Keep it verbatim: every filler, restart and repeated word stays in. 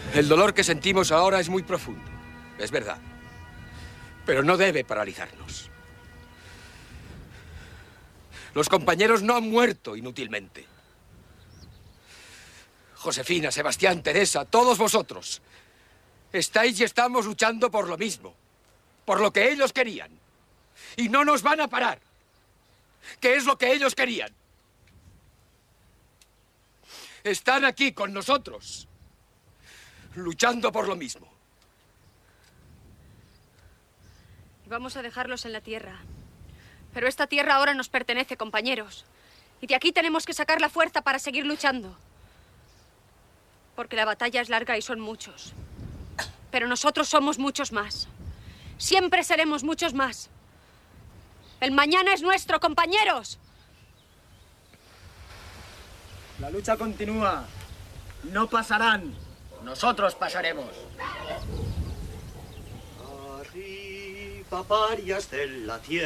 El dolor que sentimos ahora es muy profundo, es verdad. Pero no debe paralizarnos. Los compañeros no han muerto inútilmente. Josefina, Sebastián, Teresa, todos vosotros estáis y estamos luchando por lo mismo, por lo que ellos querían. Y no nos van a parar, que es lo que ellos querían. Están aquí con nosotros, luchando por lo mismo. Y vamos a dejarlos en la tierra. Pero esta tierra ahora nos pertenece, compañeros. Y de aquí tenemos que sacar la fuerza para seguir luchando. Porque la batalla es larga y son muchos. Pero nosotros somos muchos más. Siempre seremos muchos más. El mañana es nuestro, compañeros. La lucha continúa. No pasarán. Nosotros pasaremos. Arriba, parias de la tierra.